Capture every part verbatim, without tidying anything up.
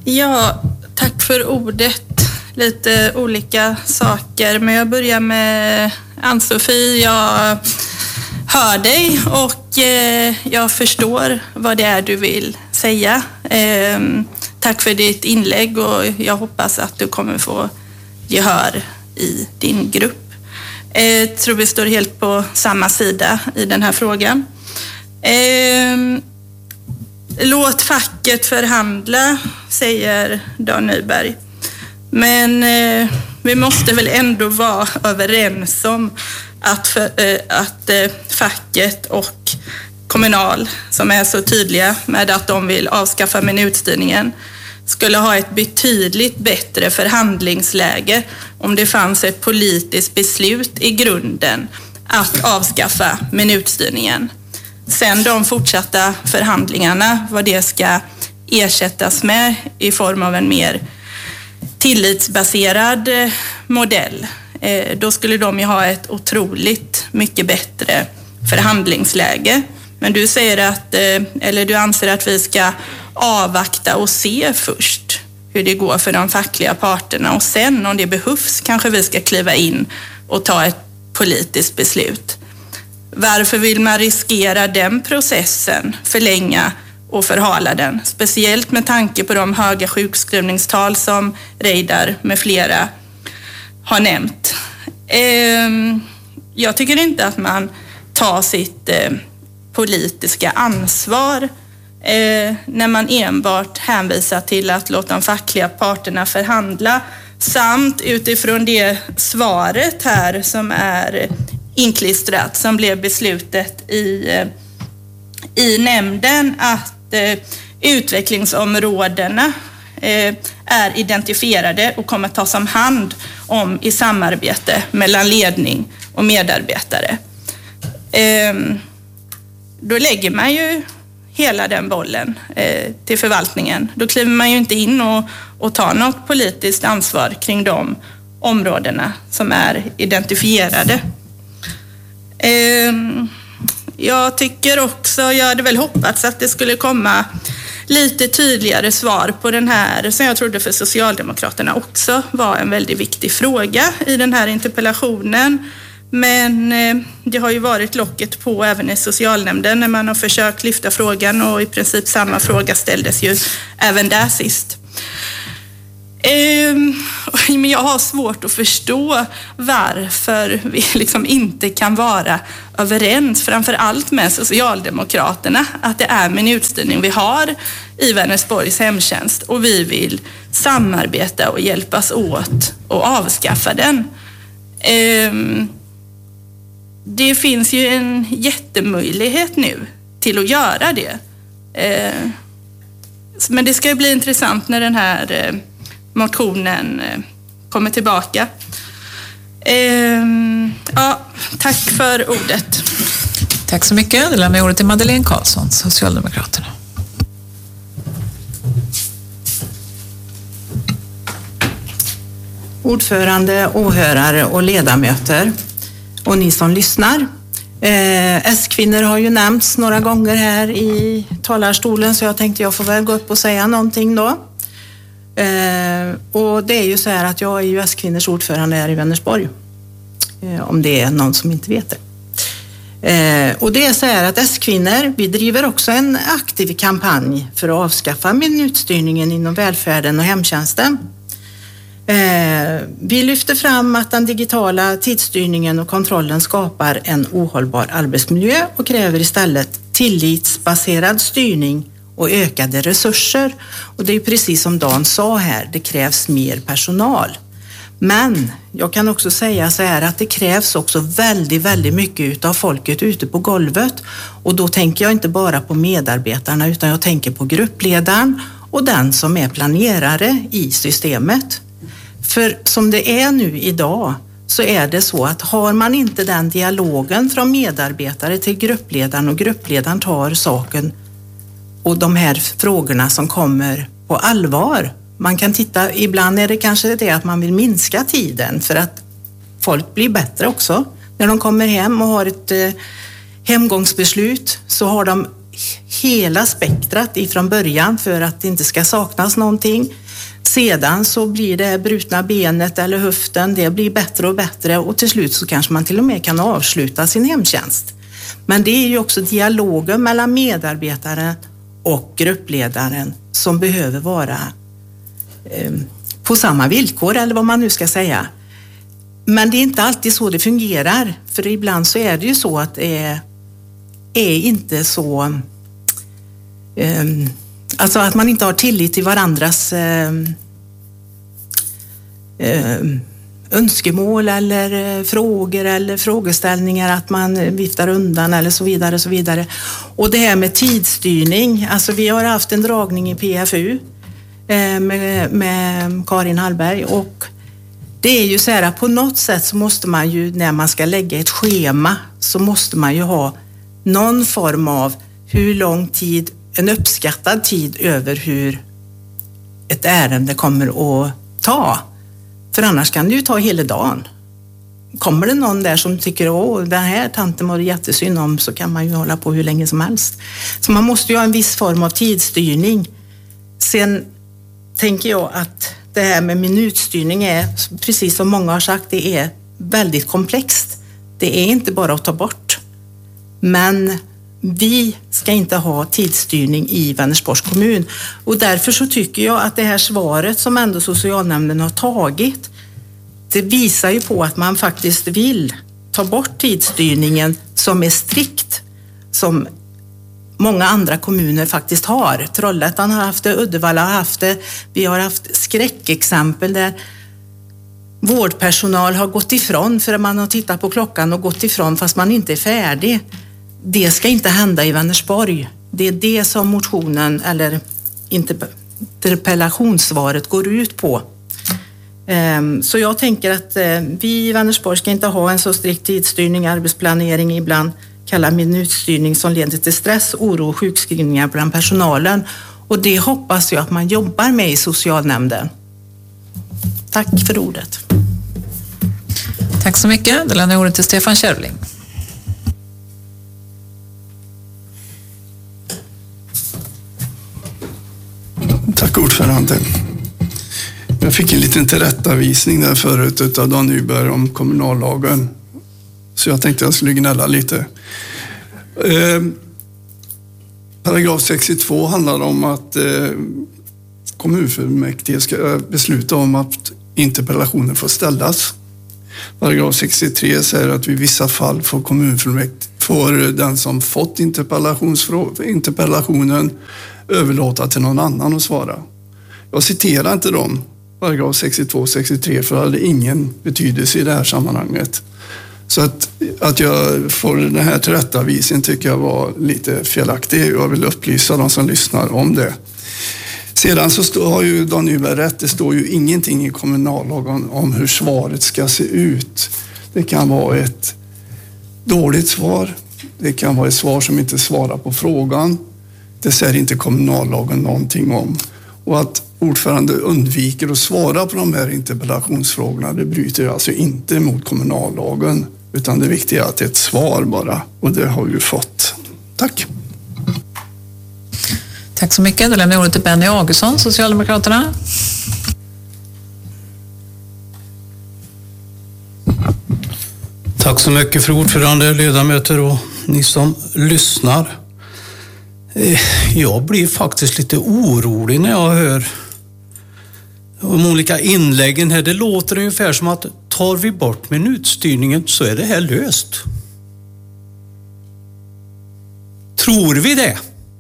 Ja, tack för ordet. Lite olika saker, men jag börjar med Ann-Sofie. Jag hör dig och eh, jag förstår vad det är du vill säga. Eh, tack för ditt inlägg och jag hoppas att du kommer få gehör i din grupp. Eh, jag tror vi står helt på samma sida i den här frågan. Eh, låt facket förhandla, säger Dan Nyberg. Men eh, vi måste väl ändå vara överens om att, för, eh, att eh, facket och Kommunal, som är så tydliga med att de vill avskaffa minutstyrningen, skulle ha ett betydligt bättre förhandlingsläge om det fanns ett politiskt beslut i grunden att avskaffa minutstyrningen. Sen de fortsatta förhandlingarna, vad det ska ersättas med i form av en mer tillitsbaserad modell, då skulle de ju ha ett otroligt mycket bättre förhandlingsläge. Men du säger att, eller du anser att vi ska avvakta och se först hur det går för de fackliga parterna och sen om det behövs kanske vi ska kliva in och ta ett politiskt beslut. Varför vill man riskera den processen, förlänga och förhala den? Speciellt med tanke på de höga sjukskrivningstal som Reidar med flera har nämnt. Jag tycker inte att man tar sitt politiska ansvar när man enbart hänvisar till att låta de fackliga parterna förhandla, samt utifrån det svaret här som är inklistrat, som blev beslutet i, i nämnden, att eh, utvecklingsområdena eh, är identifierade och kommer tas om hand om i samarbete mellan ledning och medarbetare. Eh, då lägger man ju hela den bollen eh, till förvaltningen. Då kliver man ju inte in och, och tar något politiskt ansvar kring de områdena som är identifierade. Jag tycker också, jag hade väl hoppats att det skulle komma lite tydligare svar på den här, som jag trodde för Socialdemokraterna också var en väldigt viktig fråga i den här interpellationen. Men det har ju varit locket på även i socialnämnden när man har försökt lyfta frågan, och i princip samma fråga ställdes ju även där sist. Men jag har svårt att förstå varför vi liksom inte kan vara överens, framför allt med Socialdemokraterna, att det är minutstyrning vi har i Vänersborgs hemtjänst och vi vill samarbeta och hjälpas åt och avskaffa den. Det finns ju en jättemöjlighet nu till att göra det. Men det ska bli intressant när den här motionen kommer tillbaka. Ehm, ja, tack för ordet. Tack så mycket. Det lämnar ordet till Madeleine Karlsson, Socialdemokraterna. Ordförande, åhörare och ledamöter och ni som lyssnar. Eh, S-kvinnor har ju nämnts några gånger här i talarstolen, så jag tänkte jag får väl gå upp och säga någonting då. Eh, och det är ju så här att jag är ju S-kvinnors ordförande här i Vänersborg, eh, om det är någon som inte vet det. Eh, och det är så här att S-kvinnor, vi driver också en aktiv kampanj för att avskaffa minutstyrningen inom välfärden och hemtjänsten. Eh, vi lyfter fram att den digitala tidsstyrningen och kontrollen skapar en ohållbar arbetsmiljö och kräver istället tillitsbaserad styrning och ökade resurser. Och det är precis som Dan sa här, det krävs mer personal. Men jag kan också säga så här att det krävs också väldigt, väldigt mycket av folket ute på golvet. Och då tänker jag inte bara på medarbetarna, utan jag tänker på gruppledaren och den som är planerare i systemet. För som det är nu idag så är det så att har man inte den dialogen från medarbetare till gruppledaren och gruppledaren tar saken och de här frågorna som kommer på allvar. Man kan titta, ibland är det kanske det att man vill minska tiden för att folk blir bättre också. När de kommer hem och har ett eh, hemgångsbeslut så har de hela spektrat ifrån början för att det inte ska saknas någonting. Sedan så blir det brutna benet eller höften, det blir bättre och bättre och till slut så kanske man till och med kan avsluta sin hemtjänst. Men det är ju också dialogen mellan medarbetaren och gruppledaren som behöver vara eh, på samma villkor eller vad man nu ska säga. Men det är inte alltid så det fungerar, för ibland så är det ju så att det är, är inte så eh, alltså att man inte har tillit till varandras eh, eh, önskemål eller frågor eller frågeställningar, att man viftar undan eller så vidare så vidare. Och det här med tidsstyrning, alltså vi har haft en dragning i P F U eh, med, med Karin Hallberg, och det är ju så här att på något sätt så måste man ju, när man ska lägga ett schema, så måste man ju ha någon form av hur lång tid, en uppskattad tid över hur ett ärende kommer att ta. För annars kan det ju ta hela dagen. Kommer det någon där som tycker åh, den här tanten var det jättesynd om, så kan man ju hålla på hur länge som helst. Så man måste ju ha en viss form av tidsstyrning. Sen tänker jag att det här med minutstyrning är, precis som många har sagt, det är väldigt komplext. Det är inte bara att ta bort. Men vi ska inte ha tidsstyrning i Vänersborgs kommun. Och därför så tycker jag att det här svaret som ändå socialnämnden har tagit, det visar ju på att man faktiskt vill ta bort tidsstyrningen som är strikt, som många andra kommuner faktiskt har. Trollhättan har haft det, Uddevalla har haft det. Vi har haft skräckexempel där vårdpersonal har gått ifrån för att man har tittat på klockan och gått ifrån fast man inte är färdig. Det ska inte hända i Vänersborg. Det är det som motionen eller interpellationssvaret går ut på. Så jag tänker att vi i Vänersborg ska inte ha en så strikt tidsstyrning, arbetsplanering, ibland kallar minutstyrning, som leder till stress, oro och sjukskrivningar bland personalen. Och det hoppas jag att man jobbar med i socialnämnden. Tack för ordet. Tack så mycket. Då lämnar jag ordet till Stefan Kärvling. Tack ordförande. Jag fick en liten tillrättavisning där förut av Dan Nyberg om kommunallagen. Så jag tänkte jag skulle gnälla lite. Eh, paragraf sextiotvå handlar om att eh, kommunfullmäktige ska besluta om att interpellationer får ställas. Paragraf sextiotre säger att vid vissa fall får kommunfullmäktige, får den som fått interpellationen överlåta till någon annan att svara. Jag citerar inte dem, paragraf sextiotvå och sextiotre, för det hade ingen betydelse i det här sammanhanget. Så att, att jag får den här tillrättavisningen tycker jag var lite felaktig. Jag vill upplysa de som lyssnar om det. Sedan så stå, har ju Dan Nyberg rätt, det står ju ingenting i kommunallagen om hur svaret ska se ut. Det kan vara ett dåligt svar, det kan vara ett svar som inte svarar på frågan. Det säger inte kommunallagen någonting om. Och att ordförande undviker att svara på de här interpellationsfrågorna, det bryter alltså inte mot kommunallagen, utan det viktiga är att det är ett svar bara, och det har vi ju fått. Tack. Tack så mycket. Då lämnar jag ordet till Benny Augustsson, Socialdemokraterna. Tack så mycket för ordförande, ledamöter och ni som lyssnar. Jag blir faktiskt lite orolig när jag hör de olika inläggen här. Det låter ungefär som att tar vi bort minutstyrningen så är det här löst. Tror vi det?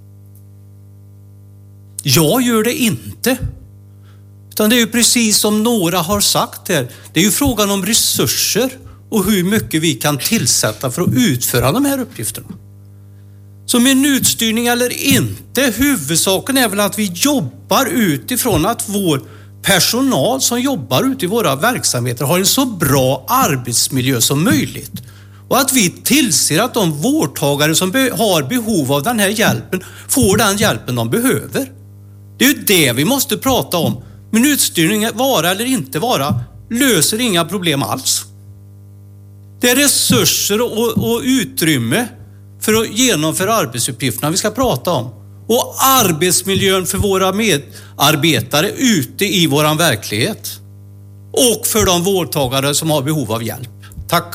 Jag gör det inte. Utan det är ju precis som några har sagt här. Det är ju frågan om resurser och hur mycket vi kan tillsätta för att utföra de här uppgifterna. Så minutstyrning eller inte, huvudsaken är väl att vi jobbar utifrån att vår personal som jobbar ute i våra verksamheter har en så bra arbetsmiljö som möjligt. Och att vi tillser att de vårdtagare som be- har behov av den här hjälpen får den hjälpen de behöver. Det är ju det vi måste prata om. Minutstyrning, vara eller inte vara, löser inga problem alls. Det är resurser och, och utrymme för att genomföra arbetsuppgifterna vi ska prata om. Och arbetsmiljön för våra medarbetare ute i våran verklighet. Och för de vårdtagare som har behov av hjälp. Tack.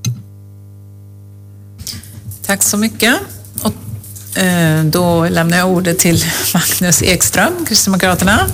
Tack så mycket. Och, eh, då lämnar jag ordet till Magnus Ekström, Kristdemokraterna.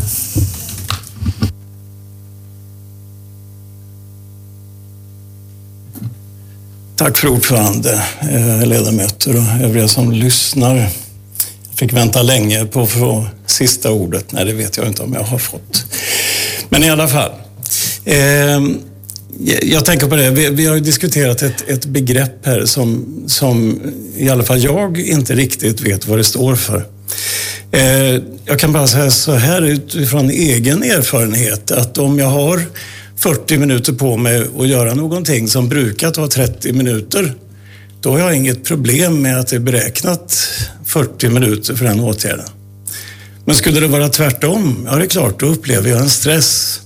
Tack för ordförande, ledamöter och övriga som lyssnar. Jag fick vänta länge på att få sista ordet. Nej, det vet jag inte om jag har fått. Men i alla fall. Eh, jag tänker på det. Vi, vi har ju diskuterat ett, ett begrepp här som, som i alla fall jag inte riktigt vet vad det står för. Eh, jag kan bara säga så här utifrån egen erfarenhet att om jag har fyrtio minuter på mig att göra någonting som brukar ta trettio minuter, då har jag inget problem med att det är beräknat fyrtio minuter för den åtgärden. Men skulle det vara tvärtom, ja det är klart, då upplever jag en stress.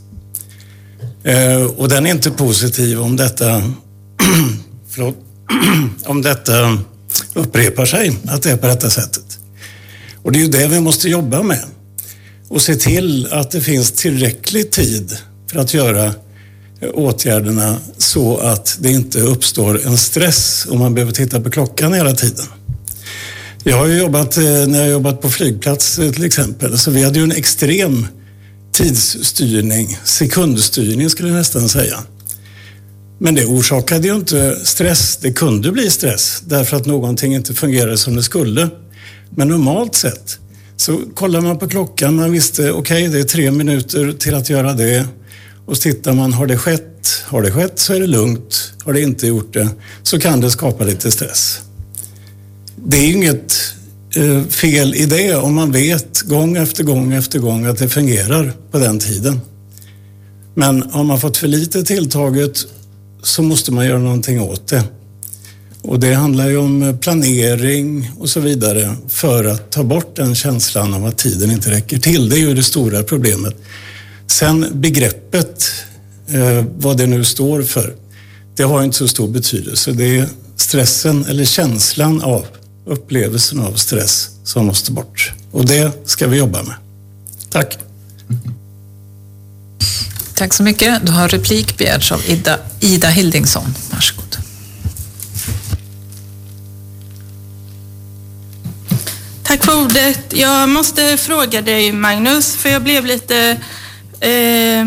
Eh, och den är inte positiv om detta, förlåt, om detta upprepar sig, att det är på detta sättet. Och det är ju det vi måste jobba med. Och se till att det finns tillräcklig tid för att göra åtgärderna så att det inte uppstår en stress om man behöver titta på klockan hela tiden. Jag har ju jobbat, när jag jobbat på flygplats till exempel, så vi hade ju en extrem tidsstyrning, sekundstyrning skulle jag nästan säga. Men det orsakade ju inte stress, det kunde bli stress därför att någonting inte fungerade som det skulle. Men normalt sett så kollar man på klockan, man visste okej, okay, det är tre minuter till att göra det. Och så tittar man, har det skett? Har det skett så är det lugnt. Har det inte gjort det så kan det skapa lite stress. Det är inget eh, fel i det om man vet gång efter gång efter gång att det fungerar på den tiden. Men har man fått för lite tilltaget så måste man göra någonting åt det. Och det handlar ju om planering och så vidare för att ta bort den känslan av att tiden inte räcker till. Det är ju det stora problemet. Sen begreppet, eh, vad det nu står för, det har inte så stor betydelse. Det är stressen eller känslan av upplevelsen av stress som måste bort. Och det ska vi jobba med. Tack. Tack så mycket. Du har replik begärts av Ida, Ida Hildingsson. Varsågod. Tack för ordet. Jag måste fråga dig, Magnus, för jag blev lite eh,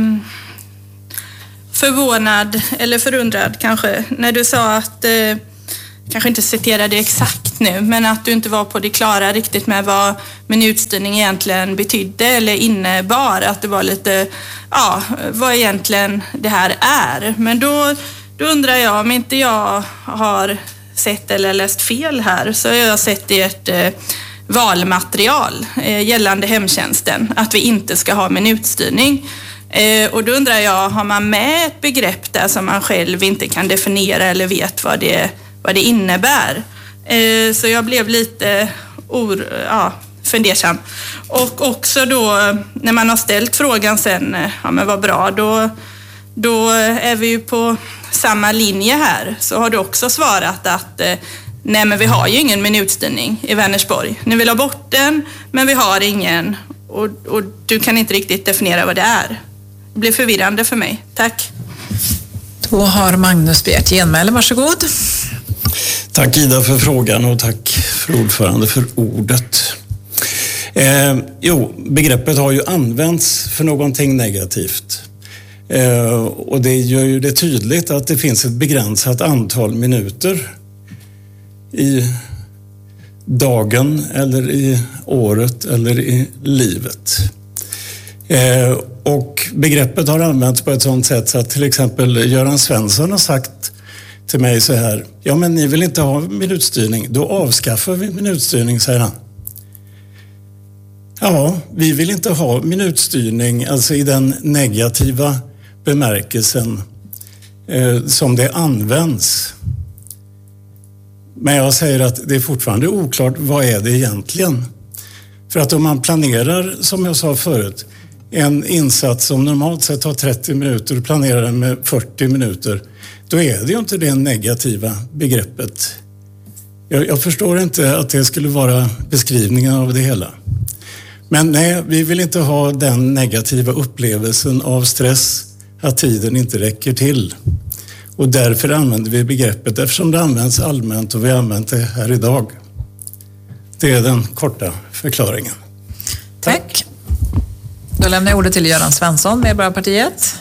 förvånad eller förundrad kanske när du sa att, eh, kanske inte citerade exakt nu, men att du inte var på det klara riktigt med vad minutstyrning egentligen betydde eller innebar. Att det var lite, ja, vad egentligen det här är. Men då, då undrar jag om inte jag har sett eller läst fel här, så har jag sett i ett eh, valmaterial eh, gällande hemtjänsten att vi inte ska ha minutstyrning. Eh, och då undrar jag, har man med ett begrepp där som man själv inte kan definiera eller vet vad det, vad det innebär? Eh, så jag blev lite or, ja, fundersam. Och också då när man har ställt frågan sen, ja men vad bra, då, då är vi ju på samma linje här. Så har du också svarat att eh, nej, men vi har ju ingen minutstyrning i Vänersborg. Ni vill ha bort den, men vi har ingen. Och, och du kan inte riktigt definiera vad det är. Det blir förvirrande för mig. Tack. Då har Magnus begärt genmäle. Varsågod. Tack Ida för frågan och tack för ordförande för ordet. Eh, jo, begreppet har ju använts för någonting negativt. Eh, och det gör ju det tydligt att det finns ett begränsat antal minuter i dagen eller i året eller i livet. Eh, och begreppet har använts på ett sådant sätt så att till exempel Göran Svensson har sagt till mig så här: ja men ni vill inte ha minutstyrning, då avskaffar vi minutstyrning, säger han. Ja, vi vill inte ha minutstyrning, alltså i den negativa bemärkelsen eh, som det används. Men jag säger att det är fortfarande oklart, vad är det egentligen? För att om man planerar, som jag sa förut, en insats som normalt sett tar trettio minuter och planerar den med fyrtio minuter, då är det ju inte det negativa begreppet Jag, jag förstår inte att det skulle vara beskrivningen av det hela. Men nej, vi vill inte ha den negativa upplevelsen av stress att tiden inte räcker till. Och därför använder vi begreppet eftersom det används allmänt och vi har använt det här idag. Det är den korta förklaringen. Tack. Då lämnar jag ordet till Göran Svensson, Medborgarpartiet.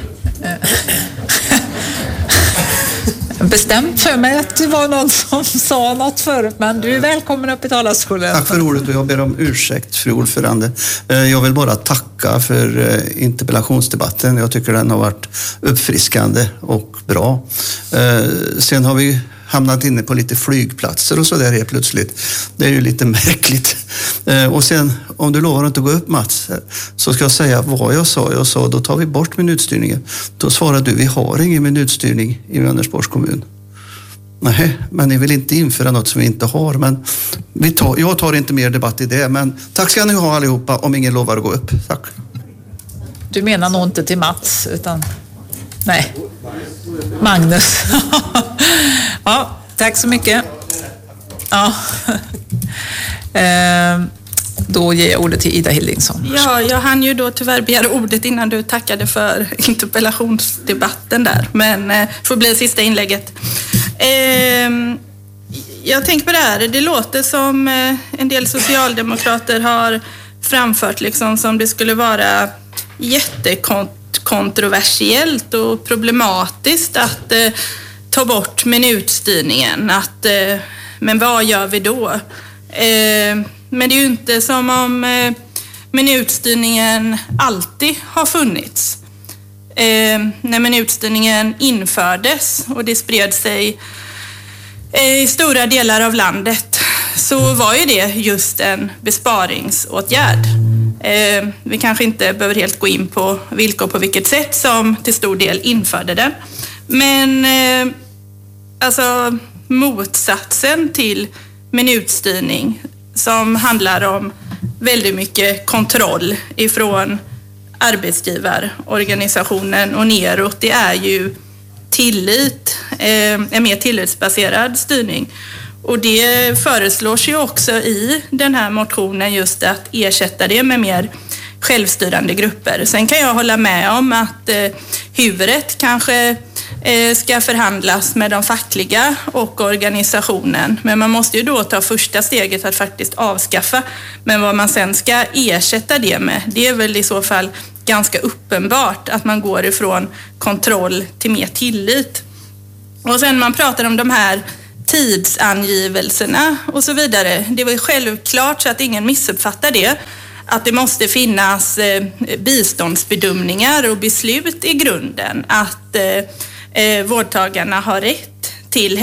Bestämt för mig att det var någon som sa något förut, men du är välkommen upp i talarstolen. Tack för ordet och jag ber om ursäkt, fru ordförande. Jag vill bara tacka för interpellationsdebatten. Jag tycker den har varit uppfriskande och bra. Sen har vi hamnat inne på lite flygplatser och så där helt plötsligt. Det är ju lite märkligt. Och sen, om du lovar att inte gå upp, Mats, så ska jag säga vad jag sa. Jag sa, då tar vi bort minutstyrningen. Då svarade du, vi har ingen minutstyrning i Vänersborgs kommun. Nej, men ni vill inte införa något som vi inte har. Men vi tar, jag tar inte mer debatt i det. Men tack ska ni ha allihopa, om ingen lovar att gå upp. Tack. Du menar nog inte till Mats, utan... Nej, Magnus. Ja, tack så mycket. Ja. Då ger jag ordet till Ida Hildingsson. Ja, jag hann ju då tyvärr begära ordet innan du tackade för interpellationsdebatten där. Men eh, får bli sista inlägget. Eh, jag tänkte på det här. Det låter som eh, en del socialdemokrater har framfört liksom som det skulle vara jättekontroversiellt och problematiskt att eh, ta bort minutstyrningen. Att, eh, men vad gör vi då? Eh, men det är ju inte som om eh, minutstyrningen alltid har funnits. Eh, när minutstyrningen infördes och det spred sig eh, i stora delar av landet så var ju det just en besparingsåtgärd. Eh, vi kanske inte behöver helt gå in på vilka och på vilket sätt som till stor del införde den. Men eh, alltså motsatsen till minutstyrning som handlar om väldigt mycket kontroll ifrån arbetsgivarorganisationen och neråt, det är ju tillit, eh, en mer tillitsbaserad styrning. Och det föreslås ju också i den här motionen just att ersätta det med mer självstyrande grupper. Sen kan jag hålla med om att eh, huvudet kanske eh, ska förhandlas med de fackliga och organisationen. Men man måste ju då ta första steget att faktiskt avskaffa. Men vad man sen ska ersätta det med, det är väl i så fall ganska uppenbart att man går ifrån kontroll till mer tillit. Och sen man pratar om de här tidsangivelserna och så vidare. Det var ju självklart så att ingen missuppfattar det. Att det måste finnas eh, biståndsbedömningar och beslut i grunden. Att eh, vårdtagarna har rätt till